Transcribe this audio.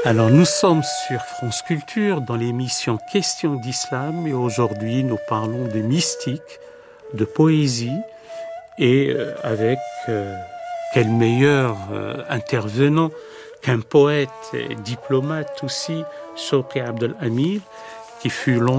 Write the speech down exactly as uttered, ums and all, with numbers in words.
Alors nous sommes sur France Culture dans l'émission Questions d'Islam et aujourd'hui nous parlons de mystique, de poésie et euh, avec euh, quel meilleur euh, intervenant qu'un poète et diplomate aussi, Shawki Abdel Hamid, qui fut longtemps